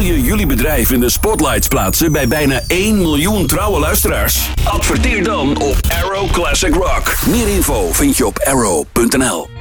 je jullie bedrijf in de spotlights plaatsen bij bijna 1 miljoen trouwe luisteraars? Adverteer dan op Arrow Classic Rock. Meer info vind je op arrow.nl.